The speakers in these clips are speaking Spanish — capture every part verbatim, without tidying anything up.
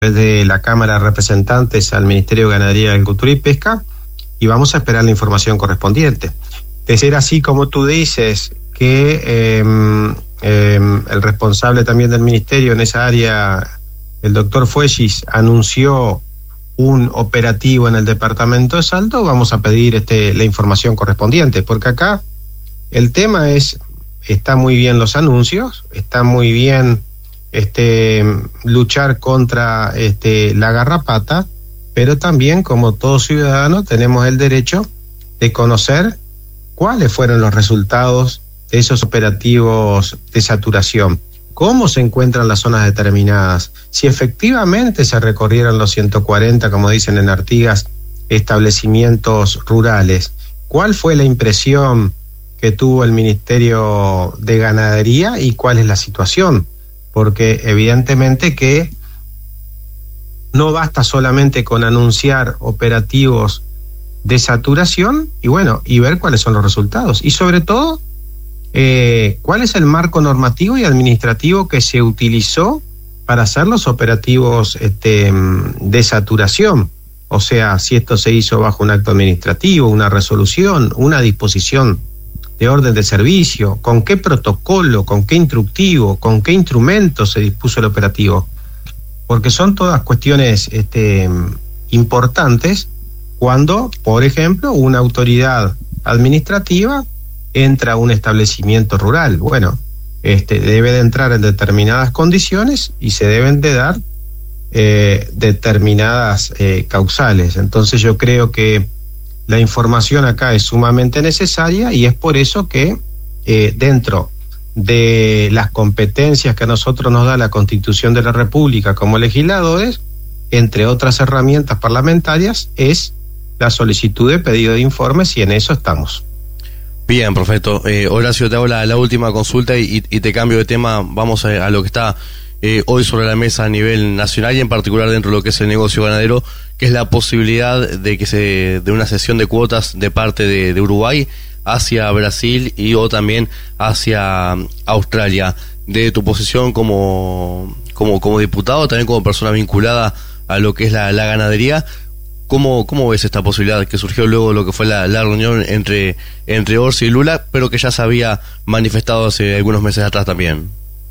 de la Cámara de Representantes al Ministerio de Ganadería, Agricultura y Pesca, y vamos a esperar la información correspondiente. De ser así como tú dices, que eh, eh, el responsable también del Ministerio en esa área, el doctor Fuellis, anunció un operativo en el departamento de Salto, vamos a pedir este, la información correspondiente, porque acá el tema es, está muy bien los anuncios, está muy bien este, luchar contra este, la garrapata, pero también, como todo ciudadano, tenemos el derecho de conocer cuáles fueron los resultados de esos operativos de saturación, cómo se encuentran las zonas determinadas, si efectivamente se recorrieron los ciento cuarenta, como dicen en Artigas, establecimientos rurales, cuál fue la impresión que tuvo el Ministerio de Ganadería y cuál es la situación, porque evidentemente que no basta solamente con anunciar operativos de saturación y bueno, y ver cuáles son los resultados, y sobre todo Eh, ¿cuál es el marco normativo y administrativo que se utilizó para hacer los operativos este, de saturación? O sea, si esto se hizo bajo un acto administrativo, una resolución, una disposición de orden de servicio, con qué protocolo, con qué instructivo, con qué instrumento se dispuso el operativo. Porque son todas cuestiones este, importantes cuando, por ejemplo, una autoridad administrativa entra a un establecimiento rural. Bueno, este debe de entrar en determinadas condiciones y se deben de dar eh, determinadas eh, causales. Entonces yo creo que la información acá es sumamente necesaria y es por eso que eh, dentro de las competencias que a nosotros nos da la Constitución de la República como legisladores, entre otras herramientas parlamentarias, es la solicitud de pedido de informes, y en eso estamos. Bien, perfecto. Eh, Horacio, te hago la, la última consulta y, y te cambio de tema. Vamos a, a lo que está eh, hoy sobre la mesa a nivel nacional y en particular dentro de lo que es el negocio ganadero, que es la posibilidad de que se de una cesión de cuotas de parte de, de Uruguay hacia Brasil y o también hacia Australia. De tu posición como, como, como diputado, también como persona vinculada a lo que es la, la ganadería, ¿Cómo, ¿Cómo ves esta posibilidad que surgió luego de lo que fue la, la reunión entre, entre Orsi y Lula, pero que ya se había manifestado hace algunos meses atrás también?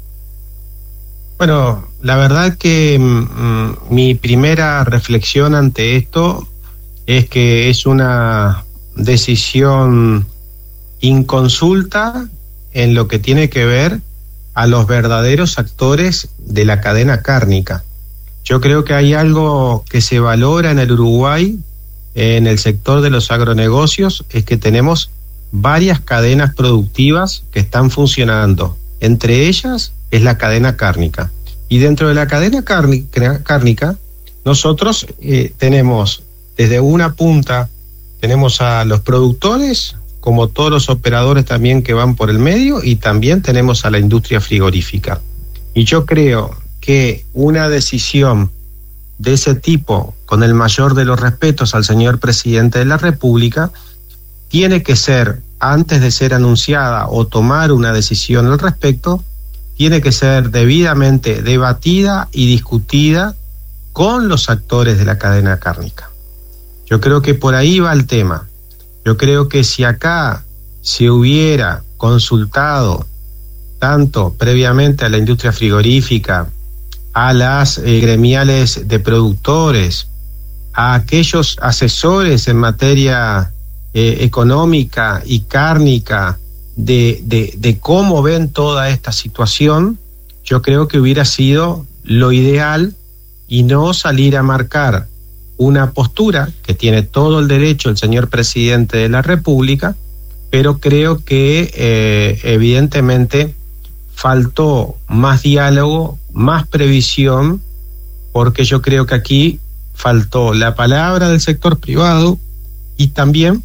Bueno, la verdad que mm, mi primera reflexión ante esto es que es una decisión inconsulta en lo que tiene que ver a los verdaderos actores de la cadena cárnica. Yo creo que hay algo que se valora en el Uruguay, en el sector de los agronegocios, es que tenemos varias cadenas productivas que están funcionando. Entre ellas es la cadena cárnica. Y dentro de la cadena cárnica, cárnica nosotros eh, tenemos desde una punta, tenemos a los productores, como todos los operadores también que van por el medio, y también tenemos a la industria frigorífica. Y yo creo que una decisión de ese tipo, con el mayor de los respetos al señor presidente de la República, tiene que ser, antes de ser anunciada o tomar una decisión al respecto, tiene que ser debidamente debatida y discutida con los actores de la cadena cárnica. Yo creo que por ahí va el tema. Yo creo que si acá se hubiera consultado tanto previamente a la industria frigorífica, a las eh, gremiales de productores, a aquellos asesores en materia eh, económica y cárnica de, de, de cómo ven toda esta situación, yo creo que hubiera sido lo ideal, y no salir a marcar una postura que tiene todo el derecho el señor presidente de la República, pero creo que eh, evidentemente faltó más diálogo, más previsión, porque yo creo que aquí faltó la palabra del sector privado y también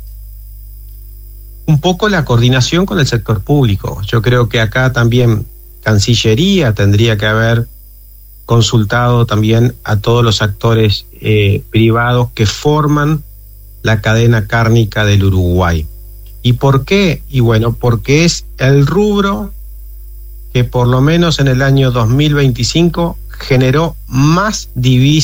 un poco la coordinación con el sector público. Yo creo que acá también Cancillería tendría que haber consultado también a todos los actores eh, privados que forman la cadena cárnica del Uruguay. ¿Y por qué? Y bueno, porque es el rubro que por lo menos en el año dos mil veinticinco generó más divisas